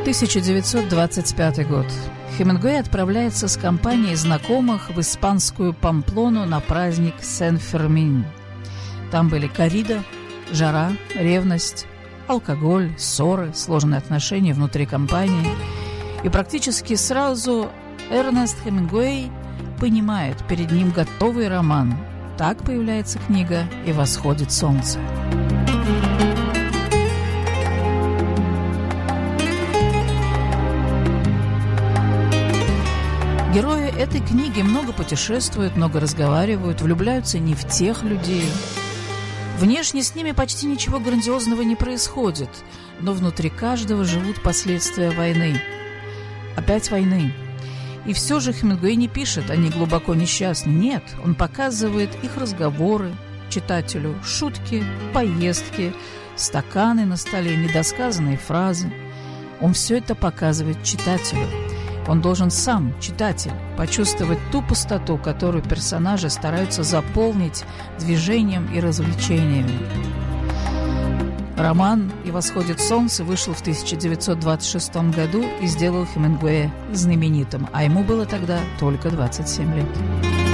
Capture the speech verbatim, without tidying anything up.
тысяча девятьсот двадцать пятый год. Хемингуэй отправляется с компанией знакомых в испанскую Памплону на праздник Сен-Фермин. Там были коррида, жара, ревность, алкоголь, ссоры, сложные отношения внутри компании. И практически сразу Эрнест Хемингуэй понимает, перед ним готовый роман. Так появляется книга «И восходит солнце». Герои этой книги много путешествуют, много разговаривают, влюбляются не в тех людей. Внешне с ними почти ничего грандиозного не происходит, но внутри каждого живут последствия войны. Опять войны. И все же Хемингуэй не пишет, они глубоко несчастны. Нет, он показывает их разговоры читателю, шутки, поездки, стаканы на столе, недосказанные фразы. Он все это показывает читателю. Он должен сам, читатель, почувствовать ту пустоту, которую персонажи стараются заполнить движением и развлечениями. Роман «И восходит солнце» вышел в тысяча девятьсот двадцать шестом году и сделал Хемингуэя знаменитым, а ему было тогда только двадцать семь лет.